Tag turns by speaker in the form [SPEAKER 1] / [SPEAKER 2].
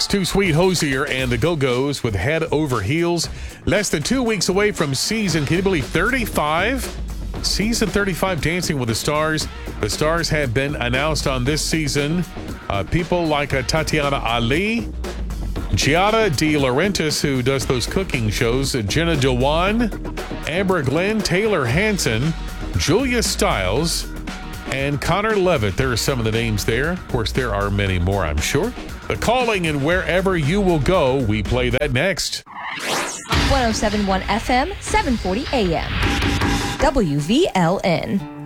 [SPEAKER 1] Too Sweet Hosier and the Go-Go's with Head Over Heels. Less than 2 weeks away from season, can you believe 35? Season 35 Dancing with the Stars. The stars have been announced on this season. People like Tatiana Ali, Giada De Laurentiis, who does those cooking shows, Jenna Dewan, Amber Glenn, Taylor Hanson, Julia Stiles, and Connor Levitt. There are some of the names there. Of course, there are many more, I'm sure. The Calling and Wherever You Will Go. We play that next.
[SPEAKER 2] 107.1 FM, 740 AM. WVLN.